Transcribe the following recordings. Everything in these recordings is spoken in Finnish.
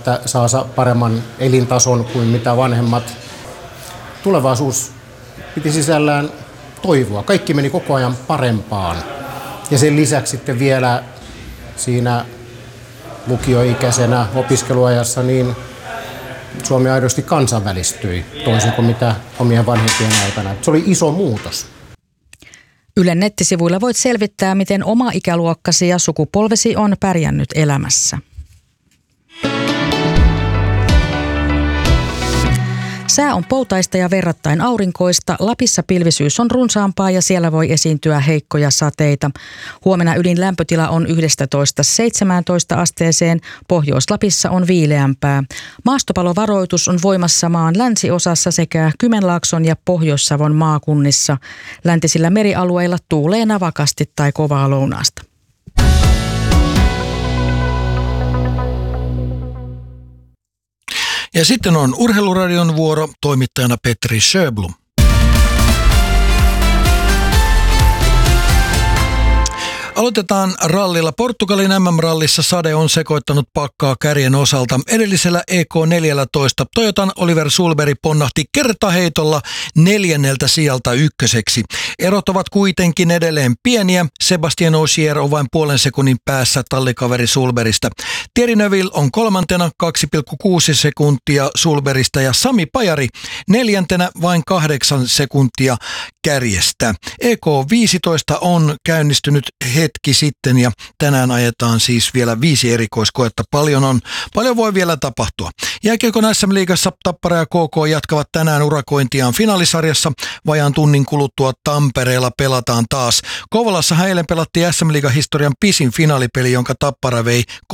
että saa paremman elintason kuin mitä vanhemmat. Tulevaisuus piti sisällään toivoa. Kaikki meni koko ajan parempaan. Ja sen lisäksi sitten vielä siinä lukioikäisenä opiskeluajassa niin Suomi aidosti kansainvälistyi toisin kuin mitä omien vanhempien aikana. Se oli iso muutos. Ylen nettisivuilla voit selvittää, miten oma ikäluokkasi ja sukupolvesi on pärjännyt elämässä. Sää on poutaista ja verrattain aurinkoista. Lapissa pilvisyys on runsaampaa ja siellä voi esiintyä heikkoja sateita. Huomenna ylin lämpötila on 11-17 asteeseen. Pohjois-Lapissa on viileämpää. Maastopalovaroitus on voimassa maan länsiosassa sekä Kymenlaakson ja Pohjois-Savon maakunnissa. Läntisillä merialueilla tuulee navakasti tai kovaa lounasta. Ja sitten on Urheiluradion vuoro, toimittajana Petri Sjöblom. Aloitetaan rallilla. Portugalin MM-rallissa sade on sekoittanut pakkaa kärjen osalta. Edellisellä EK14 Toyotan Oliver Sulberg ponnahti kertaheitolla 4. sijalta ykköseksi. Erot ovat kuitenkin edelleen pieniä. Sebastien Ogier on vain puolen sekunnin päässä tallikaveri Sulbergista. Thierry Neuville on 3. 2,6 sekuntia Sulbergista ja Sami Pajari 4. vain 8 sekuntia kärjestä. EK15 on käynnistynyt hetki sitten ja tänään ajetaan siis vielä 5 erikoiskoetta. Paljon voi vielä tapahtua. Jääkiekon SM-liigassa Tappara ja KK jatkavat tänään urakointiaan finaalisarjassa. Vajaan tunnin kuluttua Tampereella pelataan taas. Kouvolassahan eilen pelattiin SM-liigan historian pisin finaalipeli, jonka Tappara vei 3-2.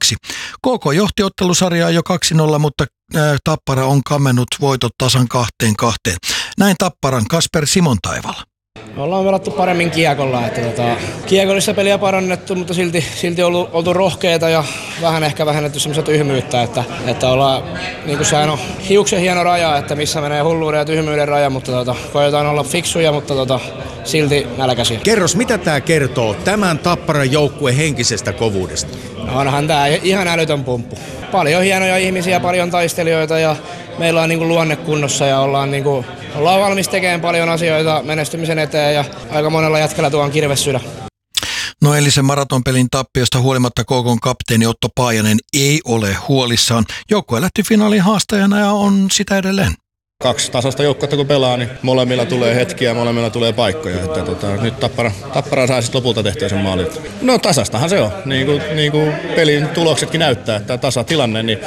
KK johti ottelusarjaa jo 2-0, mutta Tappara on kammennut voitot tasan 2-2. Näin Tapparan Kasper Simontaivala. Me ollaan pelattu paremmin kiekolla, että kiekollista peliä parannettu, mutta silti oltu rohkeita ja vähän ehkä vähennetty semmoista tyhmyyttä, että ollaan niin kuin sehän on hiuksen hieno raja, että missä menee hulluuden ja tyhmyyden raja, mutta koetaan olla fiksuja, mutta silti nälkäisiä. Kerros, mitä tämä kertoo tämän Tapparan joukkueen henkisestä kovuudesta? No onhan tämä ihan älytön pumppu. Paljon hienoja ihmisiä, paljon taistelijoita ja meillä on niin kuin luonne kunnossa ja ollaan valmis tekemään paljon asioita menestymisen eteen ja aika monella jätkällä tuon kirvessydä. No eilisen maratonpelin tappiosta huolimatta KK:n kapteeni Otto Paajanen ei ole huolissaan. Joukkue lähti finaalin haastajana ja on sitä edelleen. 2 tasasta joukkuetta kun pelaa, niin molemmilla tulee hetkiä ja molemmilla tulee paikkoja. Että nyt Tappara sai sitten lopulta tehtyä sen maalin. No tasastahan se on. Niin kuin pelin tuloksetkin näyttää, että tasatilanne, niin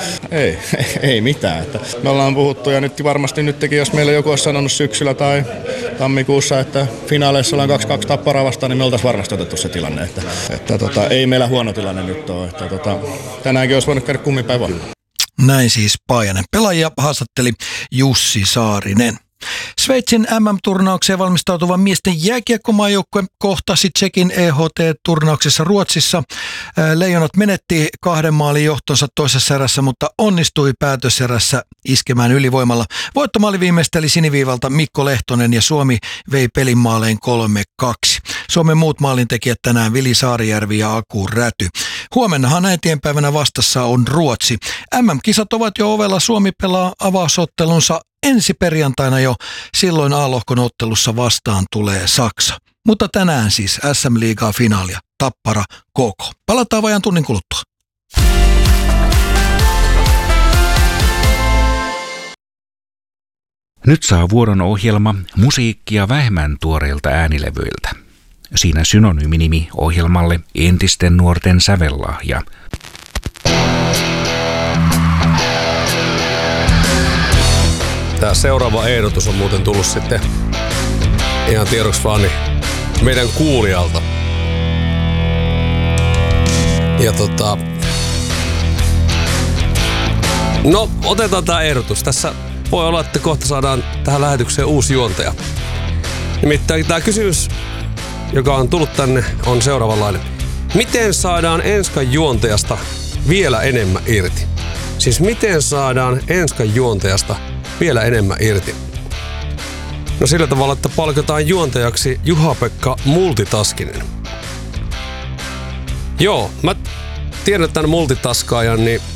ei mitään. Että me ollaan puhuttu ja nyt varmasti nytkin, jos meillä joku olisi sanonut syksyllä tai tammikuussa, että finaaleissa ollaan 2-2 Tapparaa vastaan, niin me oltaisiin varmasti otettu se tilanne. Että ei meillä huono tilanne nyt ole. Että tänäänkin olisi voinut käydä kummin päin vaan. Näin siis Paajanen. Pelaajia haastatteli Jussi Saarinen. Sveitsin MM-turnaukseen valmistautuva miesten jääkiekkomaajoukkue kohtasi Tšekin EHT-turnauksessa Ruotsissa. Leijonat menetti 2 maalin johtonsa toisessa erässä, mutta onnistui päätöserässä iskemään ylivoimalla. Voittomaali viimeisteli siniviivalta Mikko Lehtonen ja Suomi vei pelin maaleen 3-2. Suomen muut maalintekijät tänään Vili Saarijärvi ja Aku Räty. Huomennahan äitienpäivänä vastassa on Ruotsi. MM-kisat ovat jo ovella. Suomi pelaa avausottelunsa ensi perjantaina jo. Silloin A-lohkon ottelussa vastaan tulee Saksa. Mutta tänään siis SM-liigaa finaalia. Tappara KK. Palataan vajaan tunnin kuluttua. Nyt saa vuoron ohjelma musiikkia vähemmän tuoreilta äänilevyiltä. Siinä synonyyminimi ohjelmalle entisten nuorten sävellahja. Tämä seuraava ehdotus on muuten tullut sitten ihan tiedoksi vaan niin meidän kuulijalta. Ja no otetaan tämä ehdotus. Tässä voi olla, että kohta saadaan tähän lähetykseen uusi juontaja. Nimittäin tämä kysymys, joka on tullut tänne, on seuraavanlainen. Miten saadaan Enskan juontajasta vielä enemmän irti? Siis miten saadaan Enskan juontajasta vielä enemmän irti? No sillä tavalla, että palkataan juontajaksi Juha-Pekka Multitaskinen. Joo, mä tiedän tämän multitaskaajan, niin